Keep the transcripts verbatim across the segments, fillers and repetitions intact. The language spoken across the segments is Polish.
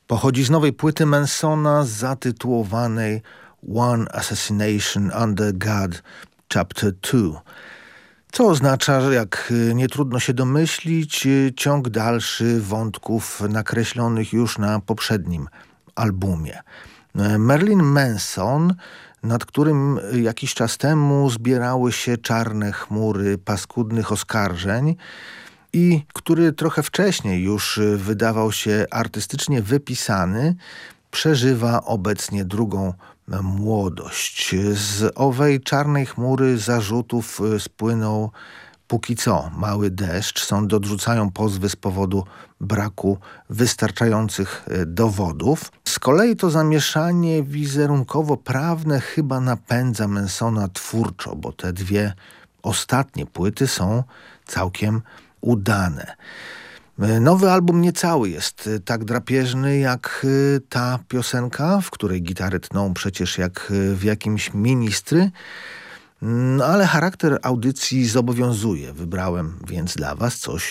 Pochodzi z nowej płyty Mansona zatytułowanej One Assassination Under God Chapter two. Co oznacza, że jak nie trudno się domyślić, ciąg dalszy wątków nakreślonych już na poprzednim albumie. Marilyn Manson, nad którym jakiś czas temu zbierały się czarne chmury paskudnych oskarżeń i który trochę wcześniej już wydawał się artystycznie wypisany, przeżywa obecnie drugą młodość. Z owej czarnej chmury zarzutów spłynął póki co mały deszcz. Sądy odrzucają pozwy z powodu braku wystarczających dowodów. Z kolei to zamieszanie wizerunkowo-prawne chyba napędza Mansona twórczo, bo te dwie ostatnie płyty są całkiem udane. Nowy album niecały jest tak drapieżny jak ta piosenka, w której gitary tną przecież jak w jakimś ministry, no ale charakter audycji zobowiązuje. Wybrałem więc dla was coś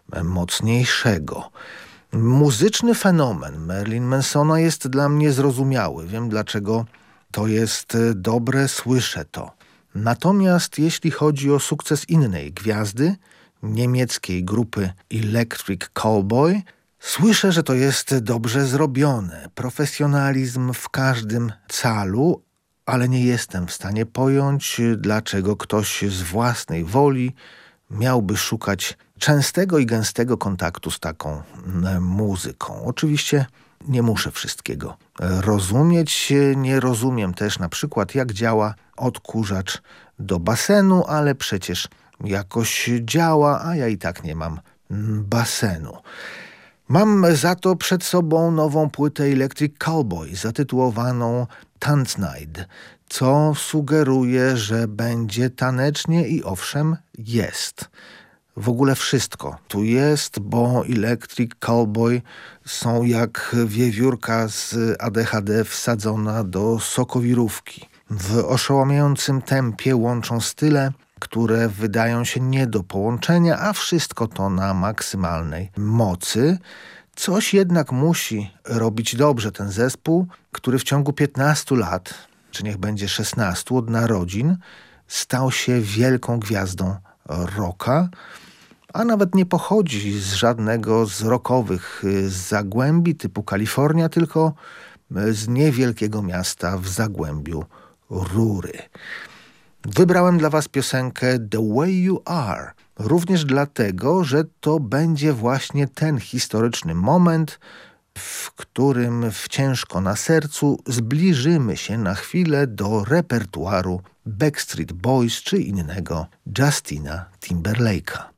mocniejszego. Muzyczny fenomen Marilyn Mansona jest dla mnie zrozumiały. Wiem, dlaczego to jest dobre, słyszę to. Natomiast jeśli chodzi o sukces innej gwiazdy, niemieckiej grupy Electric Callboy, słyszę, że to jest dobrze zrobione. Profesjonalizm w każdym calu, ale nie jestem w stanie pojąć, dlaczego ktoś z własnej woli miałby szukać częstego i gęstego kontaktu z taką muzyką. Oczywiście nie muszę wszystkiego rozumieć. Nie rozumiem też na przykład, jak działa odkurzacz do basenu, ale przecież jakoś działa, a ja i tak nie mam basenu. Mam za to przed sobą nową płytę Electric Callboy zatytułowaną Tanznight, co sugeruje, że będzie tanecznie i owszem jest. W ogóle wszystko tu jest, bo Electric Callboy są jak wiewiórka z A D H D wsadzona do sokowirówki. W oszałamiającym tempie łączą style, które wydają się nie do połączenia, a wszystko to na maksymalnej mocy. Coś jednak musi robić dobrze ten zespół, który w ciągu piętnastu lat, czy niech będzie szesnastu od narodzin, stał się wielką gwiazdą rocka, a nawet nie pochodzi z żadnego z rockowych zagłębi typu Kalifornia, tylko z niewielkiego miasta w zagłębiu Rury. Wybrałem dla was piosenkę The Way You Are, również dlatego, że to będzie właśnie ten historyczny moment, w którym w Ciężko na sercu zbliżymy się na chwilę do repertuaru Backstreet Boys czy innego Justina Timberlake'a.